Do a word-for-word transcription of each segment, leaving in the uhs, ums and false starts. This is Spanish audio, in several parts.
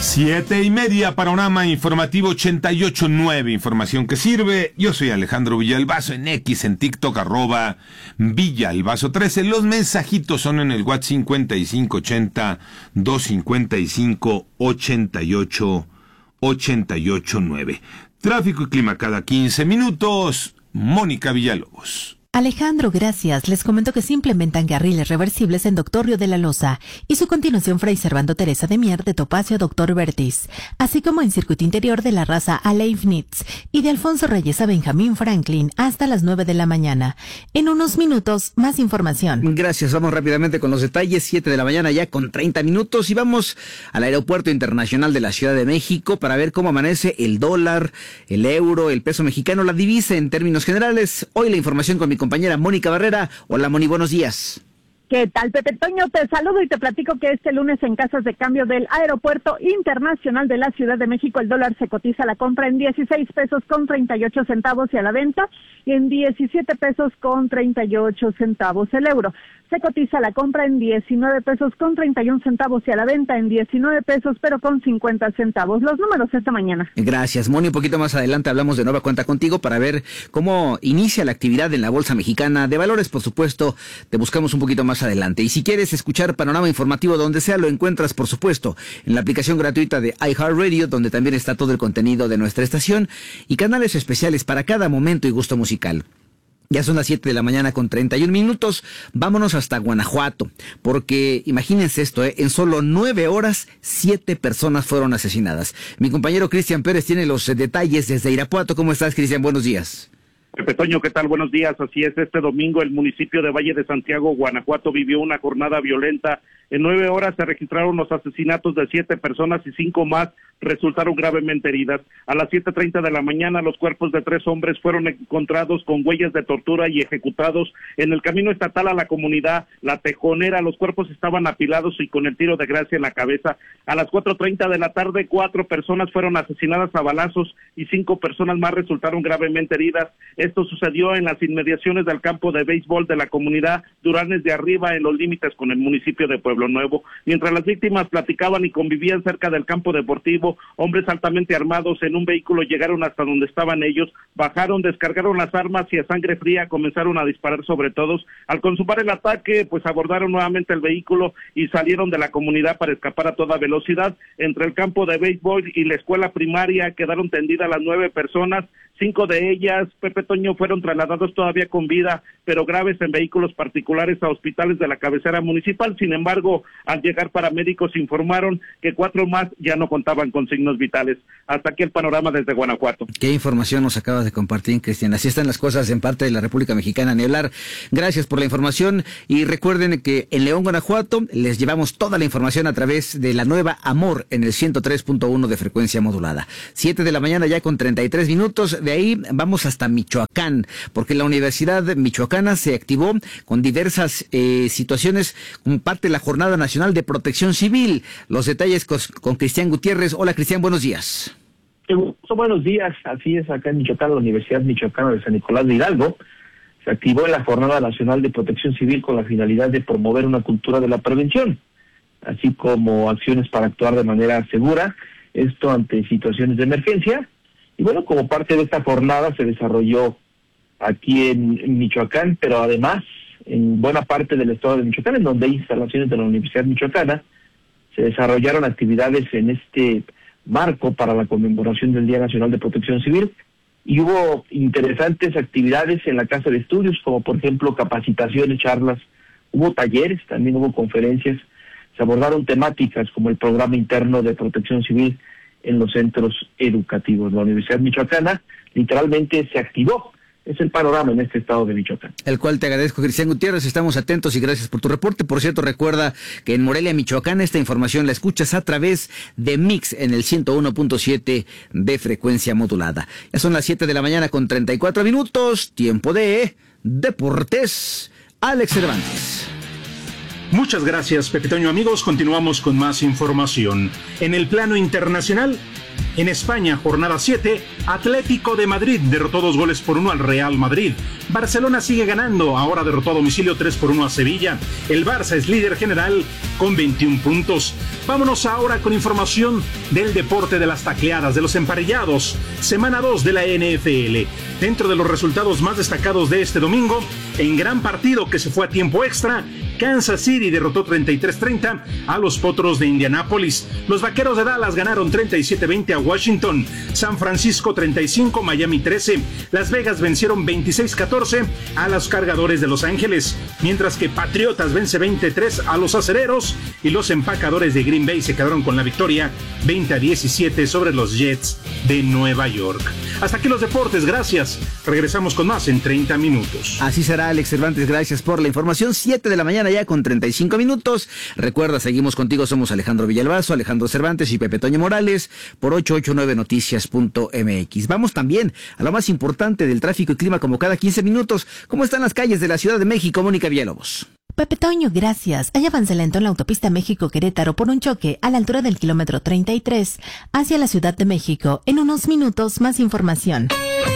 Siete y media, panorama informativo ochenta y ocho punto nueve, información que sirve. Yo soy Alejandro Villalbazo, en X, en TikTok, arroba Villalbazo trece. Los mensajitos son en el WhatsApp cincuenta y cinco ochenta, doscientos cincuenta y cinco, ochenta y ocho, ochenta y ocho nueve. Tráfico y clima cada quince minutos. Mónica Villalobos. Alejandro, gracias. Les comento que se implementan carriles reversibles en Doctor Río de la Loza y su continuación Fray Servando Teresa de Mier de Topacio a Doctor Vertis, así como en circuito interior de la raza a Leibniz y de Alfonso Reyes a Benjamín Franklin hasta las nueve de la mañana. En unos minutos, más información. Gracias. Vamos rápidamente con los detalles. Siete de la mañana ya con treinta minutos y vamos al Aeropuerto Internacional de la Ciudad de México para ver cómo amanece el dólar, el euro, el peso mexicano, la divisa en términos generales. Hoy la información con mi compañera Mónica Barrera. Hola, Moni, buenos días. ¿Qué tal, Pepe Toño? Te saludo y te platico que este lunes en casas de cambio del Aeropuerto Internacional de la Ciudad de México el dólar se cotiza a la compra en dieciséis pesos con treinta y ocho centavos y a la venta y en diecisiete pesos con treinta y ocho centavos. El euro se cotiza a la compra en diecinueve pesos con treinta y un centavos y a la venta en diecinueve pesos pero con cincuenta centavos. Los números esta mañana. Gracias, Moni. Un poquito más adelante hablamos de nueva cuenta contigo para ver cómo inicia la actividad en la Bolsa Mexicana de Valores. Por supuesto, te buscamos un poquito más adelante. Y si quieres escuchar panorama informativo donde sea, lo encuentras, por supuesto, en la aplicación gratuita de iHeartRadio, donde también está todo el contenido de nuestra estación y canales especiales para cada momento y gusto musical. Ya son las siete de la mañana con treinta y un minutos. Vámonos hasta Guanajuato, porque imagínense esto, ¿eh? En solo nueve horas, siete personas fueron asesinadas. Mi compañero Cristian Pérez tiene los detalles desde Irapuato. ¿Cómo estás, Cristian? Buenos días. Pepe Toño, ¿qué tal? Buenos días. Así es, este domingo el municipio de Valle de Santiago, Guanajuato, vivió una jornada violenta. En nueve horas se registraron los asesinatos de siete personas y cinco más resultaron gravemente heridas. A las siete treinta de la mañana, los cuerpos de tres hombres fueron encontrados con huellas de tortura y ejecutados en el camino estatal a la comunidad La Tejonera. Los cuerpos estaban apilados y con el tiro de gracia en la cabeza. A las cuatro treinta de la tarde, cuatro personas fueron asesinadas a balazos y cinco personas más resultaron gravemente heridas. Esto sucedió en las inmediaciones del campo de béisbol de la comunidad Duranes de Arriba, en los límites con el municipio de Pueblo Nuevo. Mientras las víctimas platicaban y convivían cerca del campo deportivo, hombres altamente armados en un vehículo llegaron hasta donde estaban ellos, bajaron, descargaron las armas y a sangre fría comenzaron a disparar sobre todos. Al consumar el ataque, pues abordaron nuevamente el vehículo y salieron de la comunidad para escapar a toda velocidad. Entre el campo de béisbol y la escuela primaria quedaron tendidas las nueve personas. Cinco de ellas, Pepe Toño, fueron trasladados todavía con vida, pero graves en vehículos particulares a hospitales de la cabecera municipal. Sin embargo, al llegar paramédicos informaron que cuatro más ya no contaban con signos vitales. Hasta aquí el panorama desde Guanajuato. Qué información nos acabas de compartir, Cristian. Así están las cosas en parte de la República Mexicana, ni hablar. Gracias por la información y recuerden que en León, Guanajuato, les llevamos toda la información a través de la nueva Amor en el ciento tres punto uno de frecuencia modulada. Siete de la mañana ya con treinta y tres minutos. De ahí vamos hasta Michoacán, porque la Universidad Michoacana se activó con diversas eh, situaciones como parte de la Jornada Nacional de Protección Civil. Los detalles con, con Cristian Gutiérrez. Hola, Cristian, buenos días. Qué gusto, buenos días. Así es, acá en Michoacán, la Universidad Michoacana de San Nicolás de Hidalgo se activó en la Jornada Nacional de Protección Civil con la finalidad de promover una cultura de la prevención, así como acciones para actuar de manera segura, esto ante situaciones de emergencia. Y bueno, como parte de esta jornada se desarrolló aquí en, en Michoacán, pero además en buena parte del estado de Michoacán, en donde hay instalaciones de la Universidad Michoacana, se desarrollaron actividades en este marco para la conmemoración del Día Nacional de Protección Civil, y hubo interesantes actividades en la Casa de Estudios, como por ejemplo capacitaciones, charlas, hubo talleres, también hubo conferencias, se abordaron temáticas como el programa interno de protección civil en los centros educativos. La Universidad Michoacana literalmente se activó. Es el panorama en este estado de Michoacán. El cual te agradezco, Cristian Gutiérrez. Estamos atentos y gracias por tu reporte. Por cierto, recuerda que en Morelia, Michoacán, esta información la escuchas a través de Mix en el ciento uno punto siete de frecuencia modulada. Ya son las siete de la mañana con treinta y cuatro minutos. Tiempo de Deportes. Alex Cervantes. Muchas gracias, Pepe Toño. Amigos, continuamos con más información. En el plano internacional, En España, jornada siete, Atlético de Madrid derrotó dos goles por uno al Real Madrid. Barcelona sigue ganando, ahora derrotó a domicilio tres por uno a Sevilla. El Barça es líder general con veintiún puntos. Vámonos ahora con información del deporte de las tacleadas, de los emparellados. Semana dos de la N F L. Dentro de los resultados más destacados de este domingo, en gran partido que se fue a tiempo extra, Kansas City derrotó treinta y tres treinta a los Potros de Indianápolis. Los Vaqueros de Dallas ganaron treinta y siete veinte a Washington. San Francisco treinta y cinco, Miami trece. Las Vegas vencieron veintiséis catorce a los Cargadores de Los Ángeles. Mientras que Patriotas vence veintitrés a los Acereros y los Empacadores de Green Bay se quedaron con la victoria veinte a diecisiete sobre los Jets de Nueva York. Hasta aquí los deportes, gracias. Regresamos con más en treinta minutos. Así será, Alex Cervantes, gracias por la información. siete de la mañana ya con treinta y cinco minutos. Recuerda, seguimos contigo, somos Alejandro Villalbazo, Alejandro Cervantes y Pepe Toño Morales por ochocientos ochenta y nueve noticias punto m x. Vamos también a lo más importante del tráfico y clima como cada quince minutos. ¿Cómo están las calles de la Ciudad de México, Mónica Villalobos? Pepe Toño, gracias. Hay avance lento en la autopista México-Querétaro por un choque a la altura del kilómetro treinta y tres hacia la Ciudad de México. En unos minutos, más información.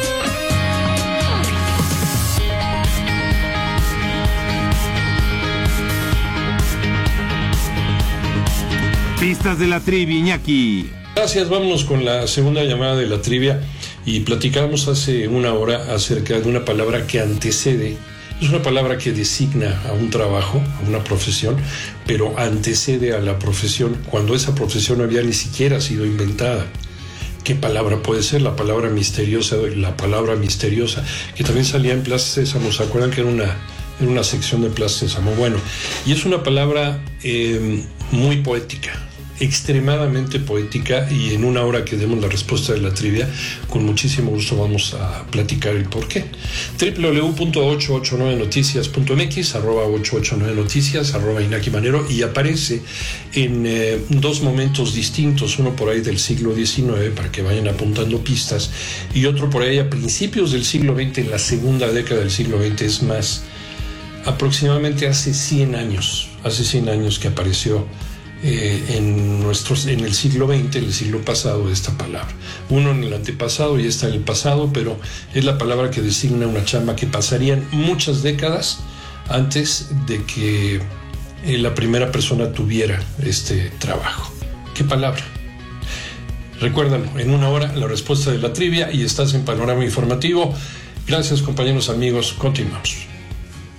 Pistas de la trivia, Iñaki. Gracias, vámonos con la segunda llamada de la trivia y platicamos hace una hora acerca de una palabra que antecede. Es una palabra que designa a un trabajo, a una profesión, pero antecede a la profesión cuando esa profesión no había ni siquiera sido inventada. ¿Qué palabra puede ser? La palabra misteriosa, la palabra misteriosa, que también salía en Plaza Sésamo. ¿Se acuerdan que era una, era una sección de Plaza Sésamo? Bueno, y es una palabra eh, muy poética, extremadamente poética, y en una hora que demos la respuesta de la trivia, con muchísimo gusto vamos a platicar el porqué. doble u doble u doble u punto ochocientos ochenta y nueve noticias punto m x, arroba ochocientos ochenta y nueve noticias, arroba Inaki Manero, y aparece en eh, dos momentos distintos, uno por ahí del siglo diecinueve, para que vayan apuntando pistas, y otro por ahí a principios del siglo veinte, en la segunda década del siglo veinte, es más, aproximadamente hace cien años, hace cien años que apareció Eh, en, nuestros, en el siglo veinte, en el siglo pasado, esta palabra. Uno en el antepasado y esta en el pasado, pero es la palabra que designa una chamba que pasarían muchas décadas antes de que eh, la primera persona tuviera este trabajo. ¿Qué palabra? Recuérdalo, en una hora la respuesta de la trivia y estás en Panorama Informativo. Gracias, compañeros, amigos, continuamos.